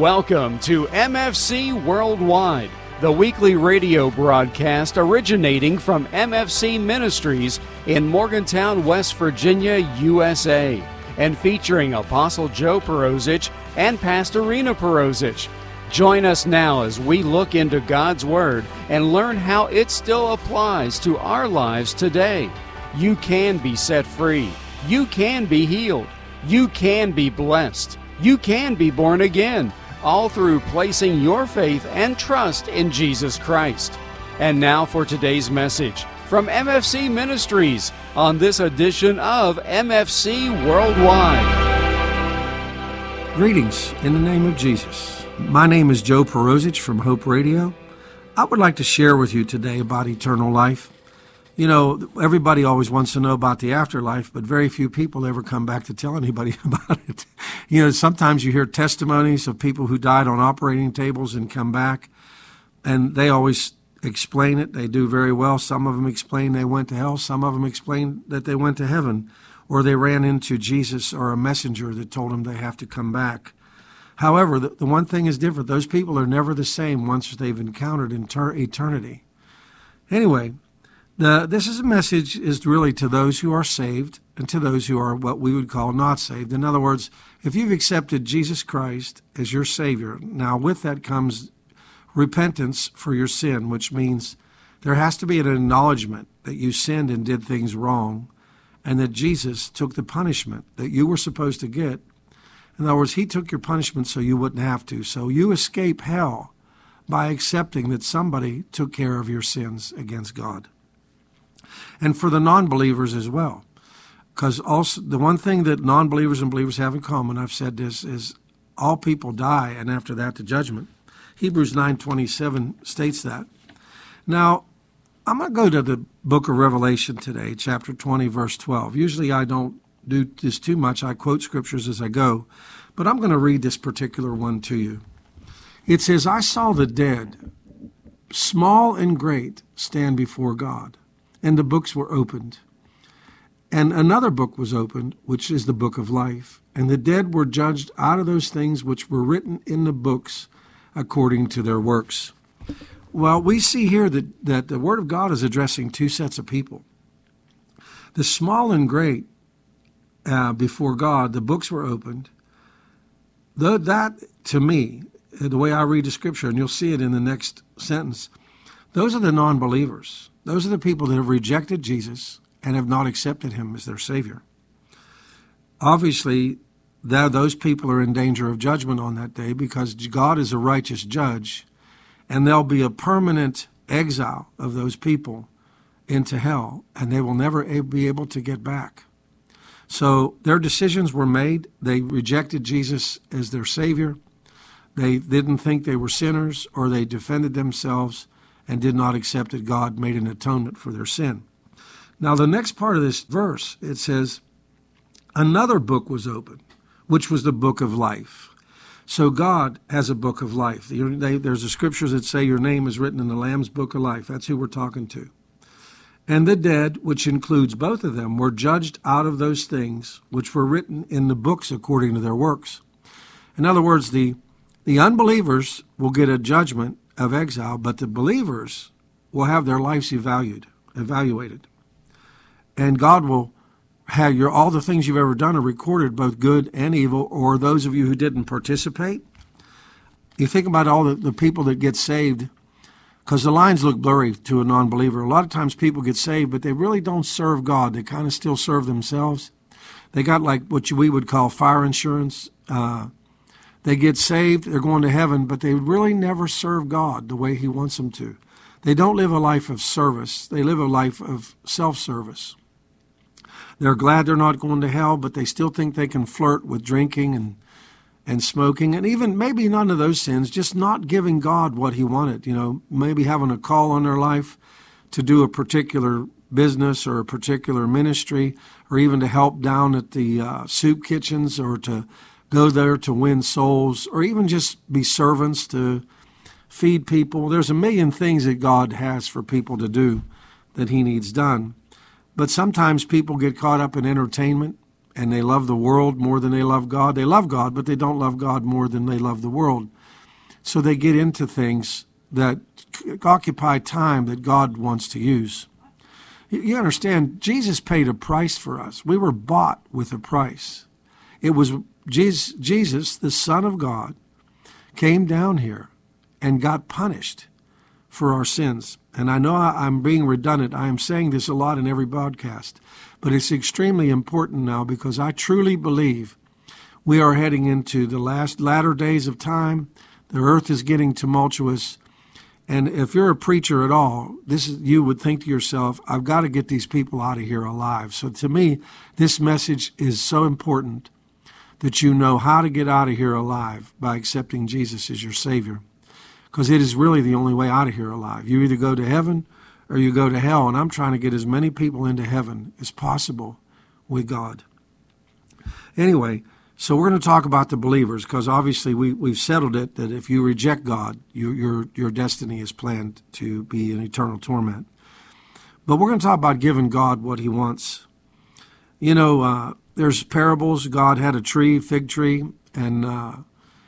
Welcome to MFC Worldwide, the weekly radio broadcast originating from MFC Ministries in Morgantown, West Virginia, USA, and featuring Apostle Joe Perosic and Pastor Rena Perosic. Join us now as we look into God's Word and learn how it still applies to our lives today. You can be set free. You can be healed. You can be blessed. You can be born again, all through placing your faith and trust in Jesus Christ. And now for today's message from MFC Ministries on this edition of MFC Worldwide. Greetings in the name of Jesus. My name is Joe Perosic from Hope Radio. I would like to share with you today about eternal life. You know, everybody always wants to know about the afterlife, but very few people ever come back to tell anybody about it. You know, sometimes you hear testimonies of people who died on operating tables and come back, and they always explain it. They do very well. Some of them explain they went to hell. Some of them explain that they went to heaven, or they ran into Jesus or a messenger that told them they have to come back. However, the one thing is different. Those people are never the same once they've encountered eternity. Anyway, this is a message is really to those who are saved and to those who are what we would call not saved. In other words, if you've accepted Jesus Christ as your Savior, now with that comes repentance for your sin, which means there has to be an acknowledgement that you sinned and did things wrong, and that Jesus took the punishment that you were supposed to get. In other words, he took your punishment so you wouldn't have to. So you escape hell by accepting that somebody took care of your sins against God. And for the non-believers as well. Because also the one thing that non-believers and believers have in common, I've said this, is all people die, and after that the judgment. Hebrews 9:27 states that. Now, I'm going to go to the book of Revelation today, chapter 20, verse 12. Usually I don't do this too much. I quote scriptures as I go, but I'm going to read this particular one to you. It says, I saw the dead, small and great, stand before God, and the books were opened. And another book was opened, which is the book of life. And the dead were judged out of those things which were written in the books according to their works. Well, we see here that the Word of God is addressing two sets of people. The small and great, before God, the books were opened. That, to me, the way I read the Scripture, and you'll see it in the next sentence, those are the non-believers. Those are the people that have rejected Jesus and have not accepted him as their Savior. Obviously, those people are in danger of judgment on that day because God is a righteous judge, and there'll be a permanent exile of those people into hell, and they will never be able to get back. So their decisions were made. They rejected Jesus as their Savior. They didn't think they were sinners, or they defended themselves and did not accept that God made an atonement for their sin. Now, the next part of this verse, it says, another book was opened, which was the book of life. So God has a book of life. There's a scriptures that say your name is written in the Lamb's book of life. That's who we're talking to. And the dead, which includes both of them, were judged out of those things which were written in the books according to their works. In other words, the unbelievers will get a judgment of exile, but the believers will have their lives evaluated. And God will have all the things you've ever done are recorded, both good and evil, or those of you who didn't participate. You think about all the people that get saved, because the lines look blurry to a non-believer. A lot of times people get saved, but they really don't serve God. They kind of still serve themselves. They got like what we would call fire insurance. They get saved, they're going to heaven, but they really never serve God the way he wants them to. They don't live a life of service. They live a life of self-service. They're glad they're not going to hell, but they still think they can flirt with drinking and smoking, and even maybe none of those sins, just not giving God what he wanted. You know, maybe having a call on their life to do a particular business or a particular ministry, or even to help down at the soup kitchens, or to go there to win souls, or even just be servants to feed people. There's a million things that God has for people to do that he needs done. But sometimes people get caught up in entertainment and they love the world more than they love God. They love God, but they don't love God more than they love the world. So they get into things that occupy time that God wants to use. You understand, Jesus paid a price for us. We were bought with a price. It was Jesus, the Son of God, came down here and got punished for our sins. And I know I'm being redundant. I am saying this a lot in every broadcast, but it's extremely important now because I truly believe we are heading into the latter days of time. The earth is getting tumultuous. And if you're a preacher at all, you would think to yourself, I've got to get these people out of here alive. So to me, this message is so important that you know how to get out of here alive by accepting Jesus as your Savior. Because it is really the only way out of here alive. You either go to heaven or you go to hell. And I'm trying to get as many people into heaven as possible with God. Anyway, so we're going to talk about the believers because obviously we've settled it that if you reject God, your destiny is planned to be in eternal torment. But we're going to talk about giving God what he wants. You know, there's parables. God had a tree, fig tree, and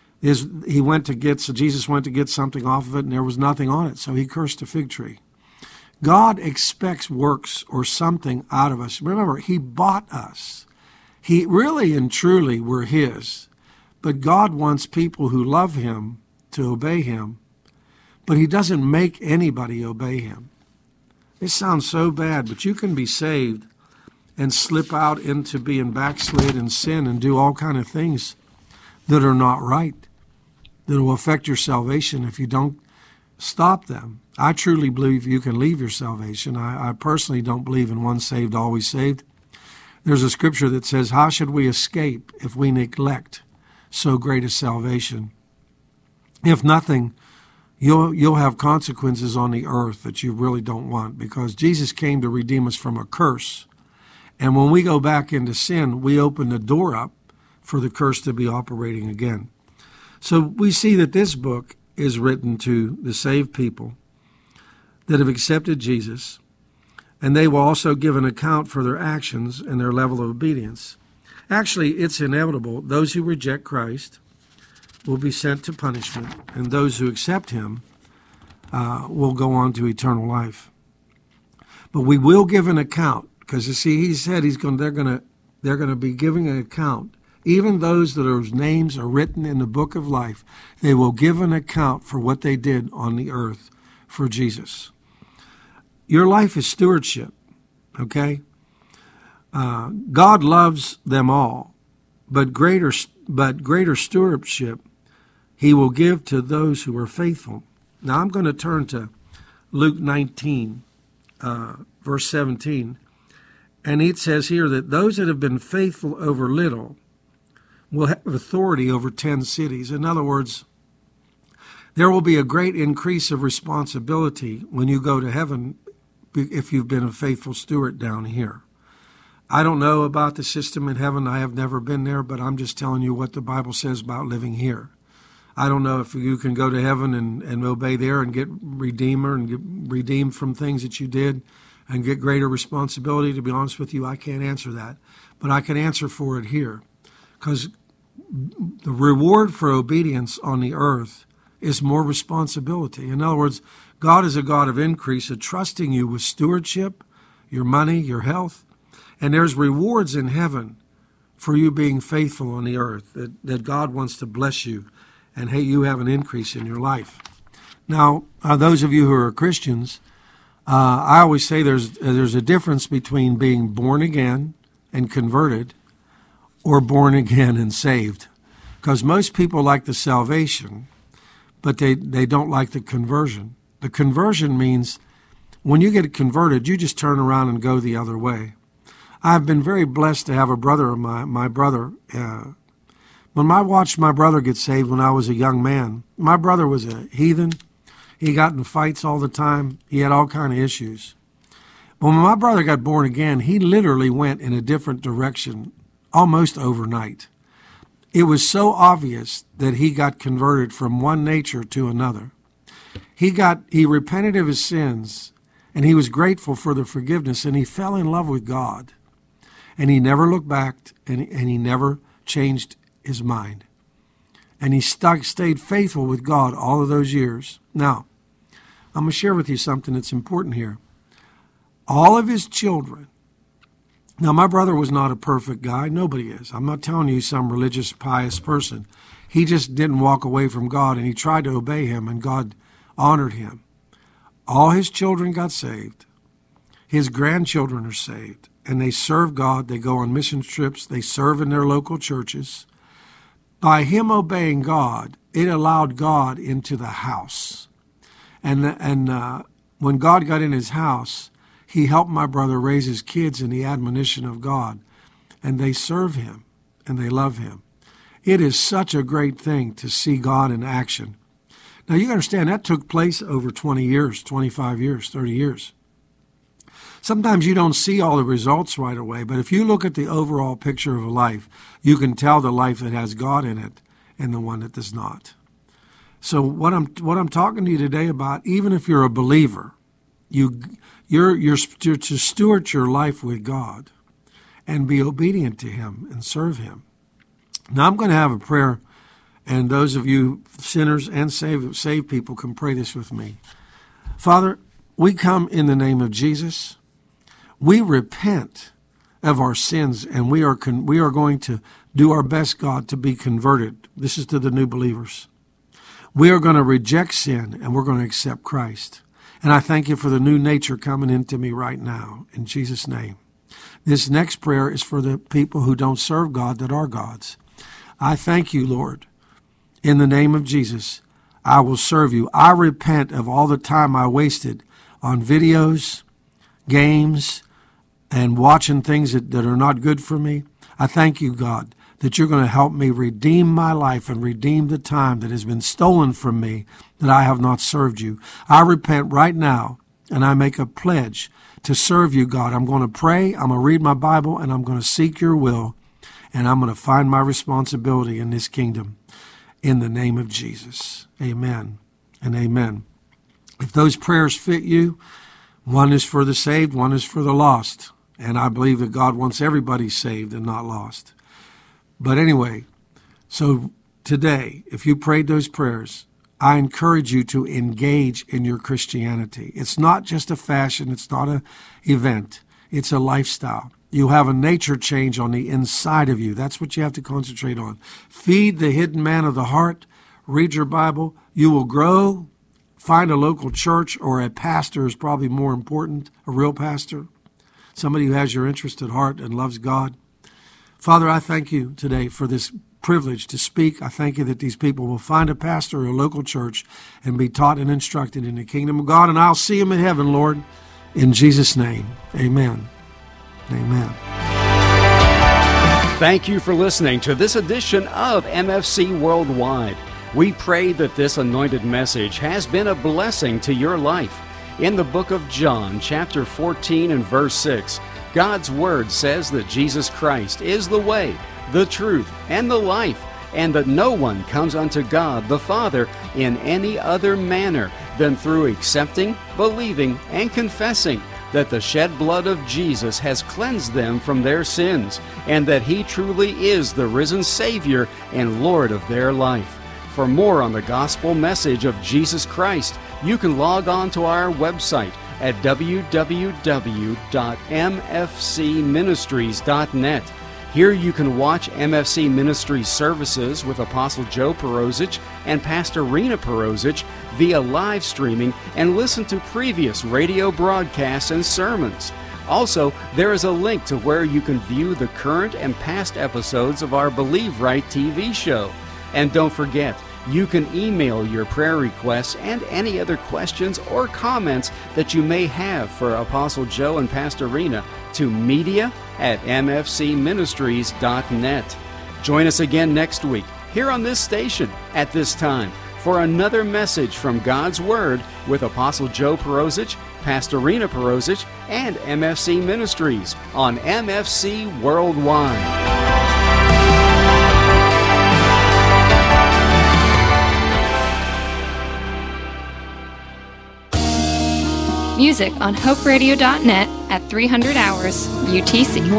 Jesus went to get something off of it, and there was nothing on it, so he cursed the fig tree. God expects works or something out of us. Remember, he bought us. He really and truly were his, but God wants people who love him to obey him, but he doesn't make anybody obey him. It sounds so bad, but you can be saved and slip out into being backslid and sin and do all kind of things that are not right, that will affect your salvation if you don't stop them. I truly believe you can leave your salvation. I personally don't believe in once saved, always saved. There's a scripture that says, how should we escape if we neglect so great a salvation? If nothing, you'll have consequences on the earth that you really don't want because Jesus came to redeem us from a curse. And when we go back into sin, we open the door up for the curse to be operating again. So we see that this book is written to the saved people that have accepted Jesus, and they will also give an account for their actions and their level of obedience. Actually, it's inevitable. Those who reject Christ will be sent to punishment, and those who accept him will go on to eternal life. But we will give an account, because you see, he said they're going to be giving an account. Even those whose names are written in the book of life, they will give an account for what they did on the earth for Jesus. Your life is stewardship, okay? God loves them all, but greater stewardship he will give to those who are faithful. Now I'm going to turn to Luke 19, verse 17, and it says here that those that have been faithful over little will have authority over 10 cities. In other words, there will be a great increase of responsibility when you go to heaven if you've been a faithful steward down here. I don't know about the system in heaven. I have never been there, but I'm just telling you what the Bible says about living here. I don't know if you can go to heaven and obey there and get redeemed from things that you did and get greater responsibility. To be honest with you, I can't answer that. But I can answer for it here. Because the reward for obedience on the earth is more responsibility. In other words, God is a God of increase, of trusting you with stewardship, your money, your health. And there's rewards in heaven for you being faithful on the earth, that God wants to bless you and hey, you have an increase in your life. Now, those of you who are Christians, I always say there's a difference between being born again and converted or born again and saved. Because most people like the salvation, but they don't like the conversion. The conversion means when you get converted, you just turn around and go the other way. I've been very blessed to have a brother of my brother. When I watched my brother get saved when I was a young man, my brother was a heathen. He got in fights all the time. He had all kind of issues. But when my brother got born again, he literally went in a different direction almost overnight. It was so obvious that he got converted from one nature to another. He repented of his sins, and he was grateful for the forgiveness, and he fell in love with God. And he never looked back, and he never changed his mind. And he stayed faithful with God all of those years. Now, I'm going to share with you something that's important here. All of his children. Now, my brother was not a perfect guy. Nobody is. I'm not telling you some religious, pious person. He just didn't walk away from God, and he tried to obey him, and God honored him. All his children got saved. His grandchildren are saved, and they serve God. They go on mission trips. They serve in their local churches. By him obeying God, it allowed God into the house. And when God got in his house, he helped my brother raise his kids in the admonition of God. And they serve him, and they love him. It is such a great thing to see God in action. Now, you understand, that took place over 20 years, 25 years, 30 years. Sometimes you don't see all the results right away, but if you look at the overall picture of a life, you can tell the life that has God in it and the one that does not. So what I'm talking to you today about, even if you're a believer, you're to steward your life with God and be obedient to him and serve him. Now, I'm going to have a prayer, and those of you sinners and saved people can pray this with me. Father, we come in the name of Jesus. We repent of our sins, and we are going to do our best, God, to be converted. This is to the new believers. We are going to reject sin, and we're going to accept Christ. And I thank you for the new nature coming into me right now, in Jesus' name. This next prayer is for the people who don't serve God that are gods. I thank you, Lord. In the name of Jesus, I will serve you. I repent of all the time I wasted on videos, games, and watching things that are not good for me. I thank you, God, that you're going to help me redeem my life and redeem the time that has been stolen from me that I have not served you. I repent right now, and I make a pledge to serve you, God. I'm going to pray, I'm going to read my Bible, and I'm going to seek your will, and I'm going to find my responsibility in this kingdom. In the name of Jesus. Amen and amen. If those prayers fit you, one is for the saved, one is for the lost. And I believe that God wants everybody saved and not lost. But anyway, so today, if you prayed those prayers, I encourage you to engage in your Christianity. It's not just a fashion. It's not an event. It's a lifestyle. You have a nature change on the inside of you. That's what you have to concentrate on. Feed the hidden man of the heart. Read your Bible. You will grow. Find a local church, or a pastor is probably more important, a real pastor. Somebody who has your interest at heart and loves God. Father, I thank you today for this privilege to speak. I thank you that these people will find a pastor or a local church and be taught and instructed in the kingdom of God, and I'll see them in heaven, Lord. In Jesus' name, amen. Amen. Thank you for listening to this edition of MFC Worldwide. We pray that this anointed message has been a blessing to your life. In the book of John, chapter 14 and verse 6, God's Word says that Jesus Christ is the way, the truth, and the life, and that no one comes unto God the Father in any other manner than through accepting, believing, and confessing that the shed blood of Jesus has cleansed them from their sins, and that He truly is the risen Savior and Lord of their life. For more on the gospel message of Jesus Christ, you can log on to our website at www.mfcministries.net. Here you can watch MFC Ministries services with Apostle Joe Perosic and Pastor Rena Perosic via live streaming, and listen to previous radio broadcasts and sermons. Also, there is a link to where you can view the current and past episodes of our Believe Right TV show. And don't forget, you can email your prayer requests and any other questions or comments that you may have for Apostle Joe and Pastor Rena to media@mfcministries.net. Join us again next week here on this station at this time for another message from God's Word with Apostle Joe Perosic, Pastor Rena Perosic, and MFC Ministries on MFC Worldwide. Music on hoperadio.net at 300 hours UTC.